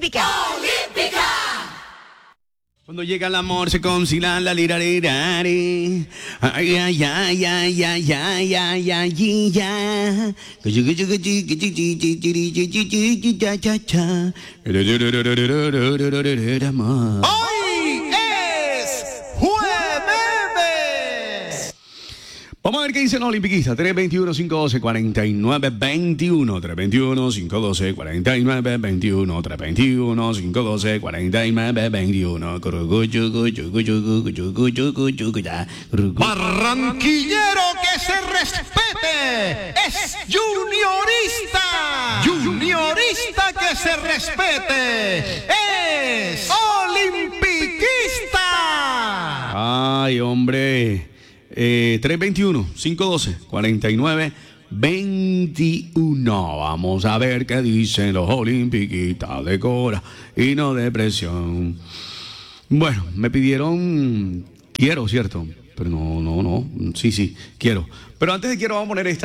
Olímpica. Cuando llega el amor se concilia la lirarerare. Ay, ay, ay, ay, ay, ay, ay, ay, ya. Hoy es jueves. Vamos a ver qué dice la olimpiquista. 321-512-4921. 321-512-4921. 321-512-4921. Barranquillero que se respete es juniorista. Juniorista que se respete es olimpiquista. Ay, hombre. 321-512-4921. Vamos a ver qué dicen los olimpiquistas de Cora y no de presión. Bueno, me pidieron quiero, ¿cierto? Pero no. Sí, quiero. Pero antes de quiero vamos a poner esta.